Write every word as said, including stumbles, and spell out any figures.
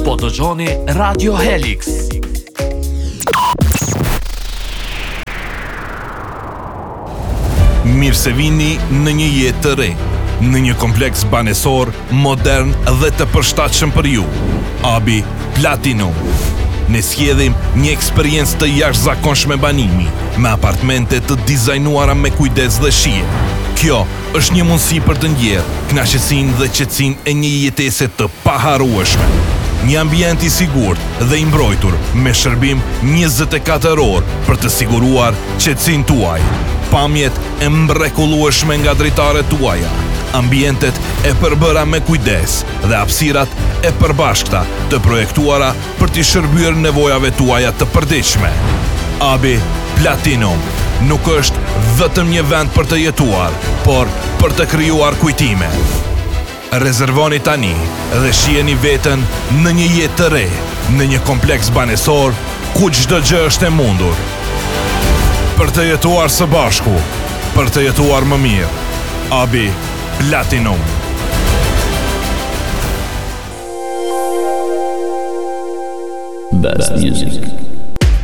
Po dëgjoni Radio Helix. Mirë se vini në një jetë të re, në një kompleks banesor, modern dhe të përshtatshëm për ju. Abi Platinum. Ne sjedhim një eksperiencë të jashtëzakonshme banimi, me apartamente të dizajnuara me kujdes dhe shije. Kjo është një mundësi për të ndjerë kënaqësinë dhe qetësinë e një jetese të paharrueshme. Një ambient i sigurt dhe i mbrojtur me shërbim njëzet e katër orë për të siguruar qetësinë tuaj. Pamjet e mrekullueshme nga dritaret tuaja, ambientet e përbëra me kujdes dhe hapësirat e përbashkëta të projektuara për t'i shërbyer nevojave tuaja të përditshme. Abi Platinum nuk është vetëm një vend për të jetuar, por për të krijuar kujtime. Rezervoni tani dhe shiheni veten në një jetë të re, në një kompleks banesor ku çdo gjë është e mundur. Për të jetuar së bashku, për të jetuar më mirë. Abi Platinum. Best music.